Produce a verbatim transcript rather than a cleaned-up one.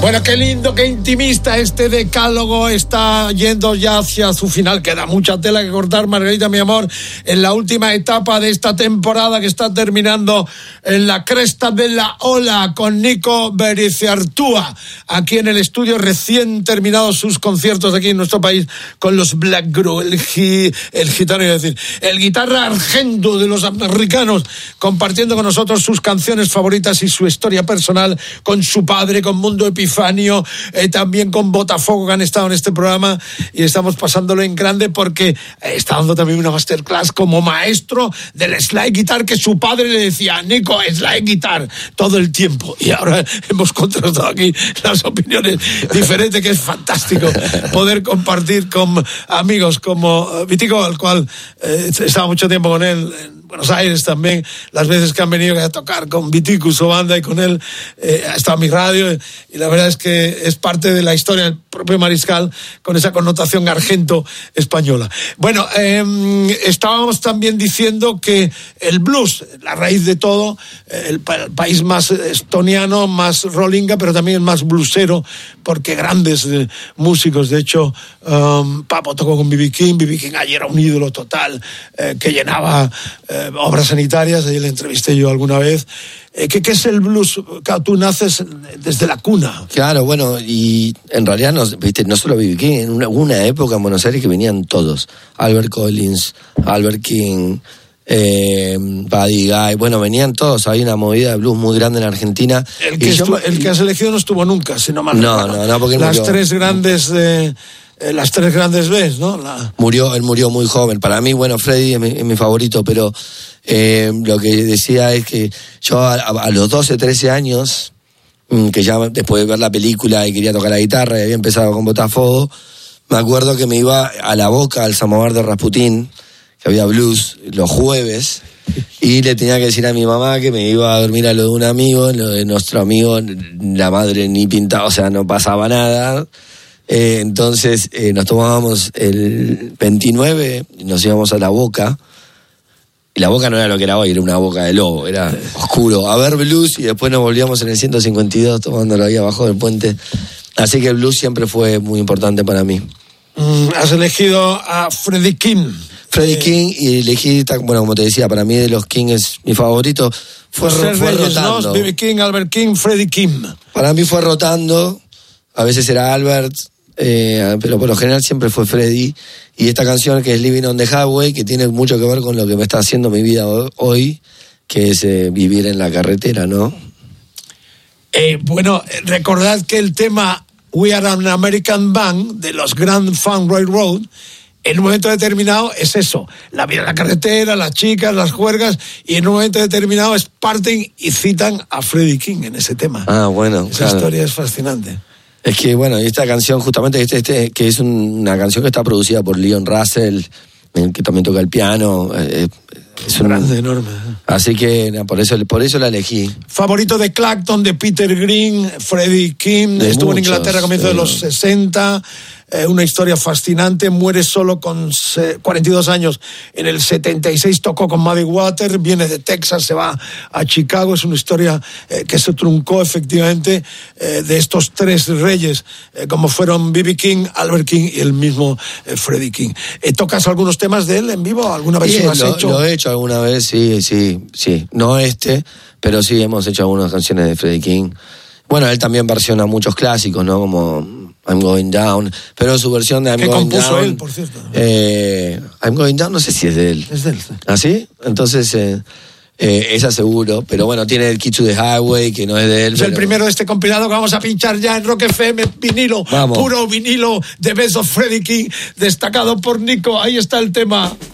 Bueno, qué lindo, qué intimista este decálogo. Está yendo ya hacia su final. Queda mucha tela que cortar, Margarita, mi amor, en la última etapa de esta temporada que está terminando en la cresta de la ola con Nico Bericiartúa, aquí en el estudio, recién terminados sus conciertos aquí en nuestro país con los Black Gru, el, gi, el gitano, iba a decir, el guitarra argento de los americanos, compartiendo con nosotros sus canciones favoritas y su historia personal con su padre, con Mundo Epifanio, eh, también con Botafogo, que han estado en este programa, y estamos pasándolo en grande porque está dando también una masterclass como maestro del slide guitar, que su padre le decía: Nico, slide guitar todo el tiempo, y ahora hemos contrastado aquí las opiniones diferentes, que es fantástico poder compartir con amigos como Vitico, al cual eh, he estado mucho tiempo con él en Buenos Aires también, las veces que han venido a tocar con Vitico, su banda, y con él eh, ha estado en mi radio, y la verdad es que es parte de la historia del propio Mariscal, con esa connotación argento española. Bueno, eh, estábamos también diciendo que el blues, la raíz de todo, el, el país más estoniano, más rollinga, pero también el más bluesero, porque grandes eh, músicos, de hecho, um, Papo tocó con B B King, B B King ayer era un ídolo total, eh, que llenaba eh, obras sanitarias, ahí le entrevisté yo alguna vez. Eh, ¿qué, ¿Qué es el blues? Claro, tú naces desde la cuna. Claro, bueno, y en realidad no, viste, no solo B B King, en una, una época en Buenos Aires que venían todos, Albert Collins, Albert King, eh, Buddy Guy, bueno, venían todos, había una movida de blues muy grande en Argentina. El que, estuvo, yo, el que has elegido no estuvo nunca, sino más. No, no, no, porque las murió. tres grandes eh, eh, las tres grandes Bs, ¿no? La... Murió, él murió muy joven. Para mí, bueno, Freddie es mi, es mi favorito, pero eh, lo que decía es que yo a, a los doce, trece años, que ya después de ver la película y quería tocar la guitarra y había empezado con Botafogo, me acuerdo que me iba a La Boca, al samovar de Rasputín, que había blues los jueves, y le tenía que decir a mi mamá que me iba a dormir a lo de un amigo, lo de nuestro amigo, la madre ni pintaba, o sea, no pasaba nada. Eh, entonces eh, nos tomábamos el veintinueve y nos íbamos a La Boca, y La Boca no era lo que era hoy, era una boca de lobo, era oscuro, a ver blues, y después nos volvíamos en el ciento cincuenta y dos tomándolo ahí abajo del puente. Así que el blues siempre fue muy importante para mí. Mm, has elegido a Freddie King. Freddie eh, King, y elegí, bueno, como te decía, para mí de los King es mi favorito. Fue, fue Reyes, rotando. B B King, Albert King, Freddie King. Para mí fue rotando, a veces era Albert, eh, pero por lo general siempre fue Freddie. Y esta canción que es Living on the Highway, que tiene mucho que ver con lo que me está haciendo mi vida hoy, que es eh, vivir en la carretera, ¿no? Eh, bueno, recordad que el tema We Are an American Band de los Grand Funk Railroad, en un momento determinado es eso, la vida en la carretera, las chicas, las juergas, y en un momento determinado es parten y citan a Freddie King en ese tema. Ah, bueno. Esa claro. historia es fascinante. Es que, bueno, esta canción, justamente, este, este que es un, una canción que está producida por Leon Russell, que también toca el piano. Eh, es un grande, enorme. Así que, no, por eso, por eso la elegí. Favorito de Clapton, de Peter Green, Freddie King, de estuvo muchos, en Inglaterra a comienzos de los sesenta. Eh, una historia fascinante, muere solo con cuarenta y dos años en el setenta y seis, tocó con Muddy Waters, viene de Texas, se va a Chicago. Es una historia eh, que se truncó efectivamente eh, de estos tres reyes, eh, como fueron B B King, Albert King y el mismo eh, Freddie King. Eh, ¿Tocas algunos temas de él en vivo? ¿Alguna vez sí, lo has lo, hecho? Lo he hecho alguna vez, sí, sí, sí. No este, pero sí hemos hecho algunas canciones de Freddie King. Bueno, él también versiona muchos clásicos, ¿no? Como I'm Going Down, pero su versión de I'm ¿Qué Going Down... compuso él, por cierto? Eh, I'm Going Down, no sé si es de él. Es de él, sí. ¿Ah, sí? Entonces, eh, eh, esa seguro, pero bueno, tiene el Key to the Highway, que no es de él. Es pero... el primero de este compilado que vamos a pinchar ya en Rock F M, vinilo, vamos. Puro vinilo de Best of Freddie King, destacado por Nico. Ahí está el tema.